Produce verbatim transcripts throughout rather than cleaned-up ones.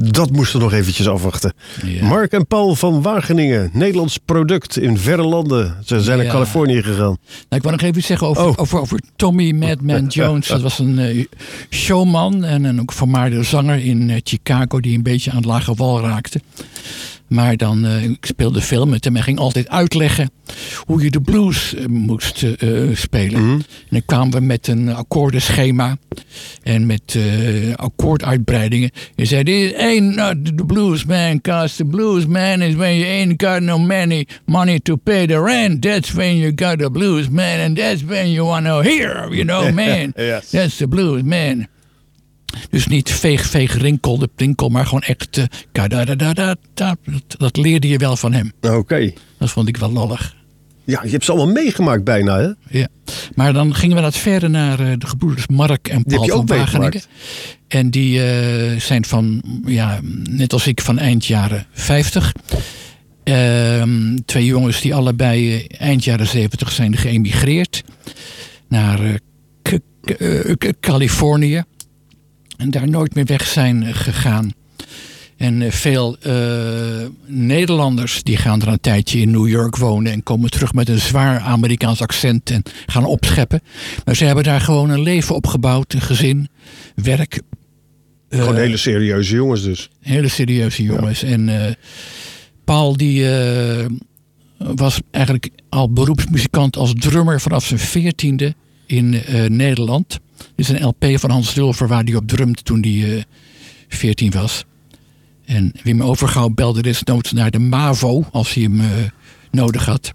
Dat moesten we nog eventjes afwachten. Ja. Mark en Paul van Wageningen. Nederlands product in verre landen. Ze zijn naar ja. Californië gegaan. Nou, ik wil nog even iets zeggen over, oh. over, over Tommy Madman Jones. Dat was een uh, showman en een ook vermaarde zanger in uh, Chicago die een beetje aan het lage wal raakte. Maar dan, uh, ik speelde veel met hem en ging altijd uitleggen hoe je de blues uh, moest uh, spelen. Mm-hmm. En dan kwamen we met een akkoordenschema en met uh, akkoorduitbreidingen. Je zei, this ain't not the blues man, cause the blues man is when you ain't got no money, money to pay the rent. That's when you got the blues man and that's when you want to hear, you know, man. Yes. That's the blues man. Dus niet veeg, veeg, rinkel, de prinkel, maar gewoon echt... Uh, dat, dat leerde je wel van hem. Oké. Okay. Dat vond ik wel lollig. Ja, je hebt ze allemaal meegemaakt bijna, hè? Ja. Maar dan gingen we wat verder naar uh, de gebroeders Mark en Paul van Wageningen. En die uh, zijn van, ja, net als ik, van eind jaren vijftig. Uh, twee jongens die allebei uh, eind jaren zeventig zijn geëmigreerd naar uh, k- k- uh, k- Californië. En daar nooit meer weg zijn gegaan. En uh, veel uh, Nederlanders die gaan er een tijdje in New York wonen en komen terug met een zwaar Amerikaans accent en gaan opscheppen. Maar ze hebben daar gewoon een leven opgebouwd, een gezin, werk. Uh, gewoon hele serieuze jongens dus. Hele serieuze jongens. Ja. En uh, Paul die uh, was eigenlijk al beroepsmuzikant als drummer vanaf zijn veertiende in uh, Nederland. Dit is een L P van Hans Dulfer waar hij op drumde toen hij uh, veertien was. En Wim Overgouw belde desnoods naar de MAVO als hij hem uh, nodig had.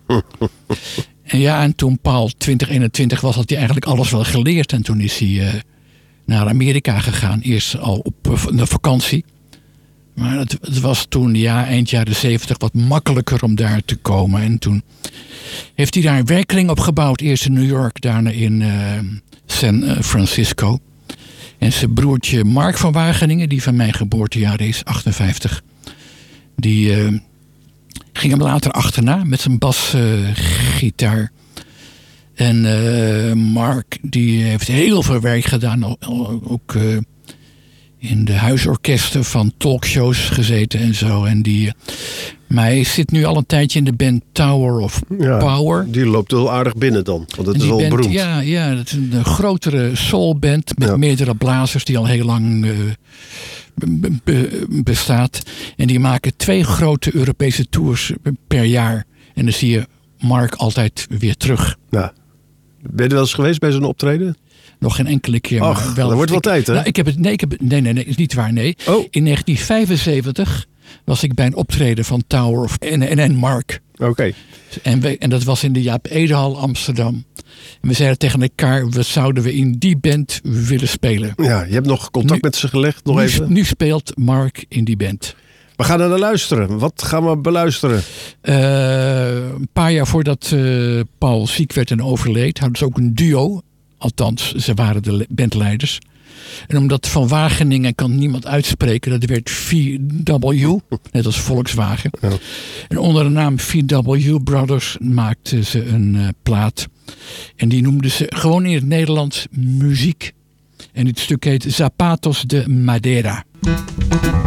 En ja, en toen Paul twintig eenentwintig was, had hij eigenlijk alles wel geleerd. En toen is hij uh, naar Amerika gegaan. Eerst al op uh, de vakantie. Maar het, het was toen, ja, eind jaren zeventig wat makkelijker om daar te komen. En toen heeft hij daar een werkkring opgebouwd. Eerst in New York, daarna in uh, San Francisco. En zijn broertje Mark van Wageningen, die van mijn geboortejaar is, achtenvijftig. Die uh, ging hem later achterna met zijn basgitaar. Uh, en uh, Mark die heeft heel veel werk gedaan. Ook uh, in de huisorkesten van talkshows gezeten en zo. En die, uh, maar hij zit nu al een tijdje in de band Tower of ja, Power. Die loopt heel aardig binnen dan, want het is wel band, beroemd. Ja, ja, het is een grotere soulband met ja. meerdere blazers die al heel lang uh, be, be, bestaat. En die maken twee grote Europese tours per jaar. En dan zie je Mark altijd weer terug. Ja. Ben je er wel eens geweest bij zo'n optreden? Nog geen enkele keer. Ach, maar wel, dat wordt wel ik, tijd, hè? Nou, ik heb het, nee, ik heb, nee, nee, nee, is niet waar, nee. Oh. In negentien vijfenzeventig was ik bij een optreden van Tower of en, en, en Mark. Oké. Okay. En, we, en dat was in de Jaap Edehal Amsterdam. En we zeiden tegen elkaar, we zouden we in die band willen spelen. Ja, je hebt nog contact nu, met ze gelegd, nog nu, even? Nu speelt Mark in die band. We gaan er naar luisteren. Wat gaan we beluisteren? Uh, een paar jaar voordat uh, Paul ziek werd en overleed, hadden ze ook een duo. Althans, ze waren de bandleiders. En omdat Van Wageningen kan niemand uitspreken, dat werd V W, net als Volkswagen. Ja. En onder de naam V W Brothers maakten ze een uh, plaat. En die noemden ze gewoon in het Nederlands muziek. En dit stuk heet Zapatos de Madera.